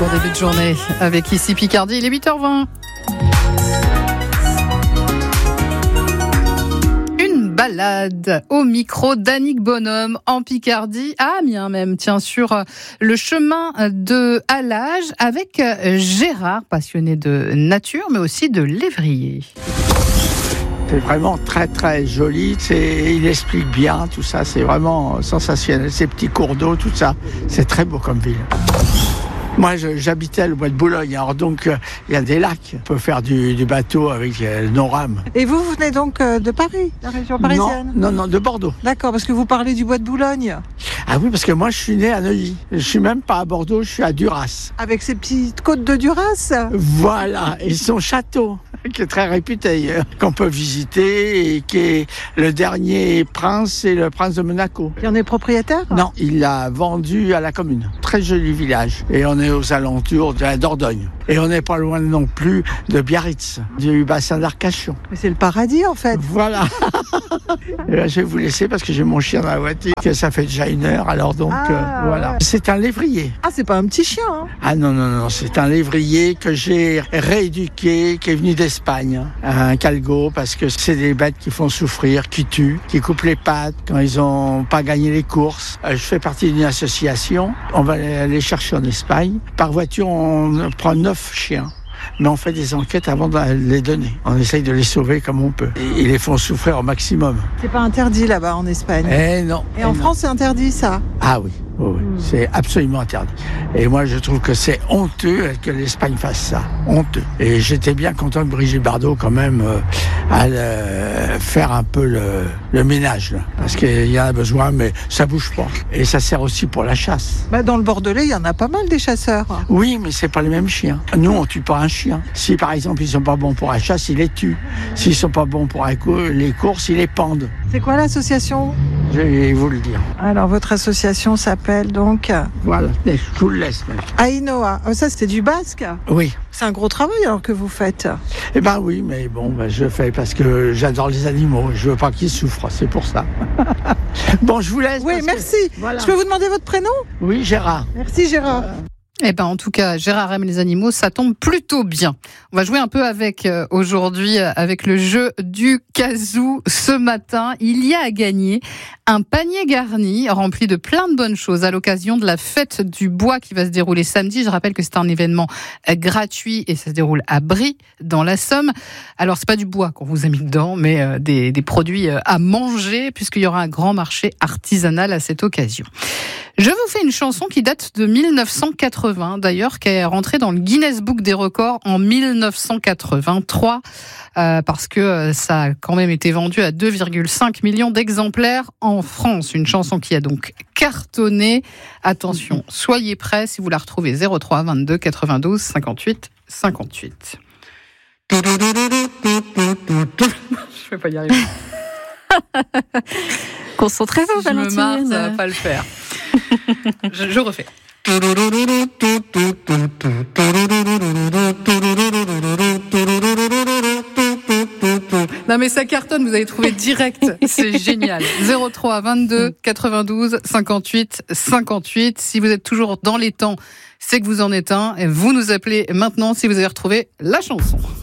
Bon début de journée avec ici Picardie, il est 8h20. Une balade au micro d'Annick Bonhomme en Picardie, à Amiens même, tiens, sur le chemin de Halage avec Gérard, passionné de nature mais aussi de lévrier. C'est vraiment très très joli, il explique bien tout ça, c'est vraiment sensationnel, ces petits cours d'eau, tout ça, c'est très beau comme ville. Moi j'habitais le bois de Boulogne, alors donc il y a des lacs, on peut faire du bateau avec le NORAM. Et vous venez donc de Paris, la région parisienne ? Non, de Bordeaux. D'accord, parce que vous parlez du bois de Boulogne. Ah oui, parce que moi je suis né à Neuilly, je suis même pas à Bordeaux, je suis à Duras. Avec ces petites côtes de Duras. Voilà, et son château, qui est très réputé d'ailleurs, qu'on peut visiter et qui est le dernier prince, c'est le prince de Monaco. Il en est propriétaire ? Non, il l'a vendu à la commune. Très joli village. Et on est aux alentours de la Dordogne. Et on n'est pas loin non plus de Biarritz, du bassin d'Arcachon. Mais c'est le paradis en fait. Voilà. Et là, je vais vous laisser parce que j'ai mon chien dans la voiture, que ça fait déjà 1 heure, alors donc voilà. Ouais. C'est un lévrier. Ah, c'est pas un petit chien, hein ? Ah non, c'est un lévrier que j'ai rééduqué, qui est venu d'Espagne, un calgo, parce que c'est des bêtes qui font souffrir, qui tuent, qui coupent les pattes quand ils ont pas gagné les courses. Je fais partie d'une association, on va aller chercher en Espagne. Par voiture, on prend 9 chiens. Mais on fait des enquêtes avant de les donner. On essaye de les sauver comme on peut. Et ils les font souffrir au maximum. C'est pas interdit là-bas en Espagne ? Non. Et en France, c'est interdit ça ? Ah oui. C'est absolument interdit. Et moi, je trouve que c'est honteux que l'Espagne fasse ça. Honteux. Et j'étais bien content que Brigitte Bardot, quand même, aille faire un peu le ménage. Là. Parce qu'il y en a besoin, mais ça bouge pas. Et ça sert aussi pour la chasse. Dans le Bordelais, il y en a pas mal des chasseurs. Oui, mais c'est pas les mêmes chiens. Nous, on tue pas un chien. Si, par exemple, ils sont pas bons pour la chasse, ils les tuent. S'ils sont pas bons pour les courses, ils les pendent. C'est quoi l'association ? Je vais vous le dire. Alors, votre association s'appelle donc... Voilà, je vous le laisse. Ainoa. Oh, ça, c'était du basque ? Oui. C'est un gros travail alors que vous faites. Eh ben oui, mais bon, je fais parce que j'adore les animaux. Je veux pas qu'ils souffrent, c'est pour ça. Bon, je vous laisse. Oui, merci. Voilà. Je peux vous demander votre prénom ? Oui, Gérard. Merci, Gérard. En tout cas, Gérard aime les animaux, ça tombe plutôt bien. On va jouer un peu avec aujourd'hui, avec le jeu du kazoo. Ce matin, il y a à gagner un panier garni rempli de plein de bonnes choses à l'occasion de la fête du bois qui va se dérouler samedi. Je rappelle que c'est un événement gratuit et ça se déroule à Brie, dans la Somme. Alors, c'est pas du bois qu'on vous a mis dedans, mais des produits à manger, puisqu'il y aura un grand marché artisanal à cette occasion. Je vous fais une chanson qui date de 1980, d'ailleurs, qui est rentrée dans le Guinness Book des records en 1983, parce que ça a quand même été vendu à 2,5 millions d'exemplaires en France. Une chanson qui a donc cartonné. Attention, soyez prêts si vous la retrouvez 03 22 92 58 58. Je vais pas y arriver. Concentrez-vous, Valentine. Je me marre, ça va pas le faire. Je refais. Non mais ça cartonne, vous avez trouvé direct, c'est génial. 03 22 92 58 58. Si vous êtes toujours dans les temps, c'est que vous en êtes un. Et vous nous appelez maintenant si vous avez retrouvé la chanson.